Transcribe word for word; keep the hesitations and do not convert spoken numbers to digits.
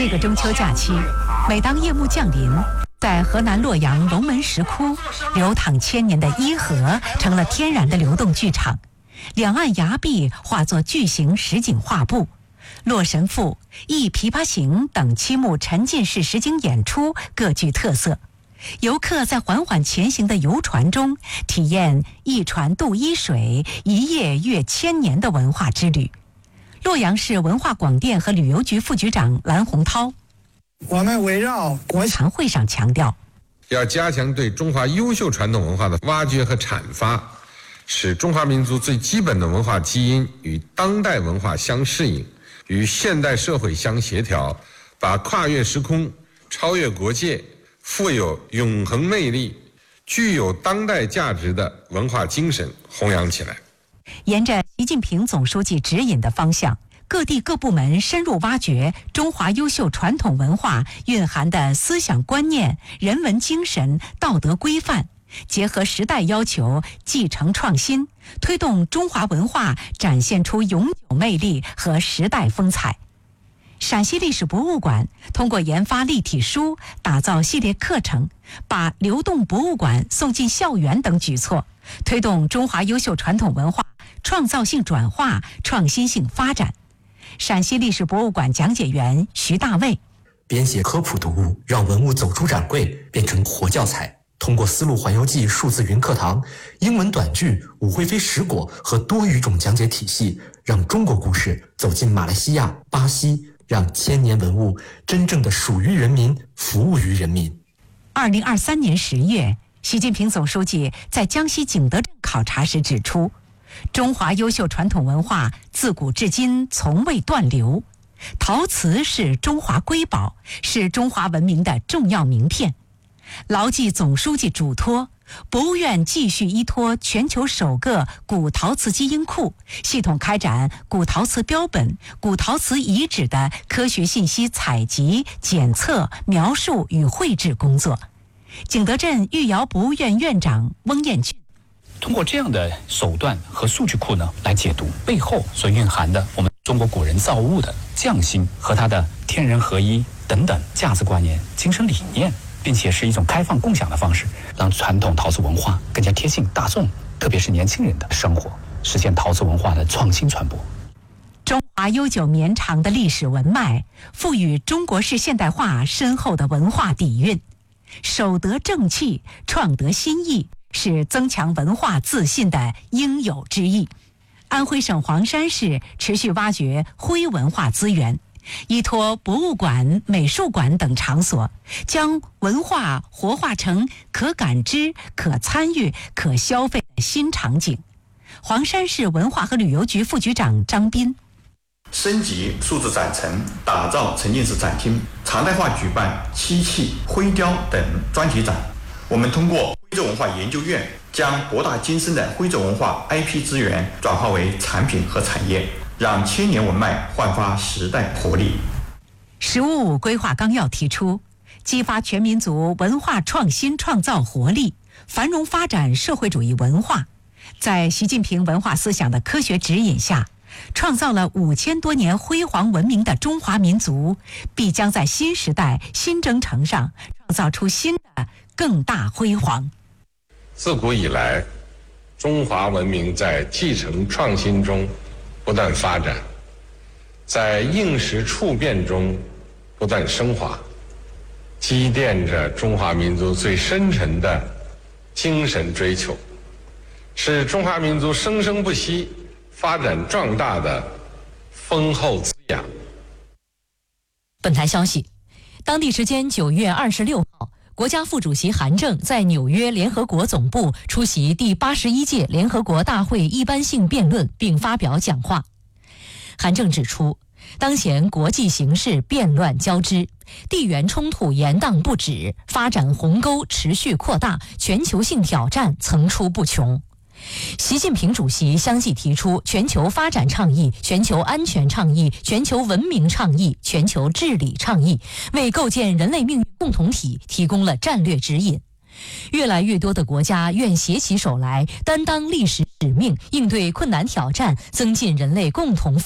这个中秋假期，每当夜幕降临，在河南洛阳龙门石窟，流淌千年的伊河成了天然的流动剧场，两岸崖壁化作巨型实景画布，《洛神赋》《忆琵琶行》等七幕沉浸式实景演出各具特色。游客在缓缓前行的游船中，体验一船渡伊水，一夜阅千年的文化之旅。洛阳市文化广电和旅游局副局长蓝洪涛， 我们围绕国谈会上强调， 要加强对中华优秀传统文化的挖掘和阐发，使中华民族最基本的文化基因与当代文化相适应，与现代社会相协调，把跨越时空、超越国界、富有永恒魅力、具有当代价值的文化精神弘扬起来。 沿着习近平总书记指引的方向，各地各部门深入挖掘中华优秀传统文化蕴含的思想观念、人文精神、道德规范，结合时代要求，继承创新，推动中华文化展现出永久魅力和时代风采。陕西历史博物馆通过研发立体书、打造系列课程，把流动博物馆送进校园等举措，推动中华优秀传统文化创造性转化、创新性发展。陕西历史博物馆讲解员徐大卫， 编写科普读物，让文物走出展柜，变成活教材。通过丝路环游记数字云课堂、英文短剧、武惠妃食果和多语种讲解体系，让中国故事走进马来西亚、巴西，让千年文物真正的属于人民，服务于人民。 二零二三年十月，习近平总书记在江西景德镇考察时指出，中华优秀传统文化自古至今从未断流，陶瓷是中华瑰宝，是中华文明的重要名片。牢记总书记嘱托，博物院继续依托全球首个古陶瓷基因库，系统开展古陶瓷标本、古陶瓷遗址的科学信息采集、检测、描述与绘制工作。景德镇御窑博物院院长翁彦俊， 通过这样的手段和数据库呢，来解读背后所蕴含的我们中国古人造物的匠心和它的天人合一等等价值观念、精神理念，并且是一种开放共享的方式，让传统陶瓷文化更加贴近大众，特别是年轻人的生活，实现陶瓷文化的创新传播。 中华悠久绵长的历史文脉，赋予中国式现代化深厚的文化底蕴，守得正气，创得新意，是增强文化自信的应有之义。安徽省黄山市持续挖掘徽文化资源，依托博物馆、美术馆等场所，将文化活化成可感知、可参与、可消费的新场景。黄山市文化和旅游局副局长张斌， 升级数字展陈，打造沉浸式展厅，常态化举办漆器、徽雕等专题展。我们通过徽州文化研究院，将博大精深的徽州文化 I P 资源转化为产品和产业，让千年文脉焕发时代活力。 十五五规划纲要提出，激发全民族文化创新创造活力，繁荣发展社会主义文化。在习近平文化思想的科学指引下，创造了五千多年辉煌文明的中华民族，必将在新时代新征程上创造出新的更大辉煌。 自古以来，中华文明在继承创新中不断发展，在应时处变中不断升华，积淀着中华民族最深沉的精神追求，是中华民族生生不息、发展壮大的丰厚滋养。 本台消息，当地时间九月二十六号，国家副主席韩正在纽约联合国总部出席第八十一届联合国大会一般性辩论并发表讲话。韩正指出，当前国际形势变乱交织，地缘冲突延宕不止，发展鸿沟持续扩大，全球性挑战层出不穷。习近平主席相继提出全球发展倡议、全球安全倡议、全球文明倡议、全球治理倡议，为构建人类命运共同体提供了战略指引。越来越多的国家愿携起手来，担当历史使命，应对困难挑战，增进人类共同